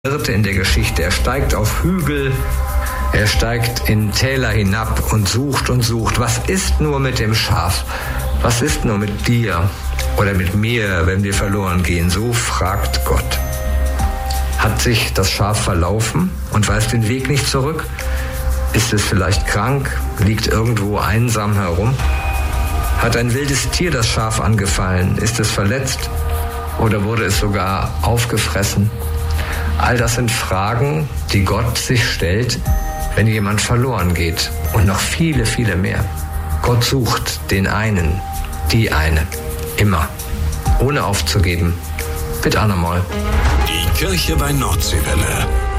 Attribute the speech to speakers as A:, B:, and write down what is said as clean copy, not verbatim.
A: Hirte in der Geschichte. Er steigt auf Hügel, er steigt in Täler hinab und sucht und sucht. Was ist nur mit dem Schaf? Was ist nur mit dir oder mit mir, wenn wir verloren gehen? So fragt Gott. Hat sich das Schaf verlaufen und weiß den Weg nicht zurück? Ist es vielleicht krank, liegt irgendwo einsam herum? Hat ein wildes Tier das Schaf angefallen? Ist es verletzt oder wurde es sogar aufgefressen? All das sind Fragen, die Gott sich stellt, wenn jemand verloren geht. Und noch viele, viele mehr. Gott sucht den einen, die eine. Immer. Ohne aufzugeben. Mit Anna Moll.
B: Die Kirche bei Nordseewelle.